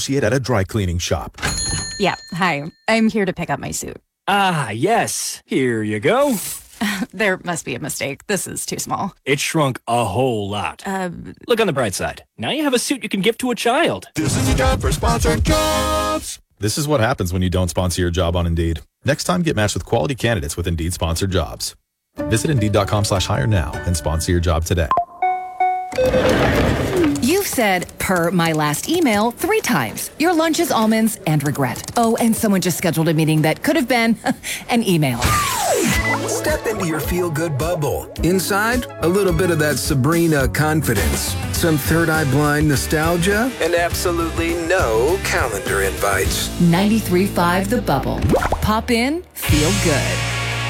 associate at a dry cleaning shop. Yeah, hi. I'm here to pick up my suit. Ah, yes. Here you go. There must be a mistake. This is too small. It shrunk a whole lot. Look on the bright side. Now you have a suit you can give to a child. This is a job for sponsored jobs. This is what happens when you don't sponsor your job on Indeed. Next time, get matched with quality candidates with Indeed sponsored jobs. Visit Indeed.com/hire now and sponsor your job today. You've said, per my last email, 3 times. Your lunch is almonds and regret. Oh, and someone just scheduled a meeting that could have been an email. Step into your feel-good bubble. Inside, a little bit of that Sabrina confidence, some Third Eye Blind nostalgia, and absolutely no calendar invites. 93.5 The Bubble. Pop in, feel good.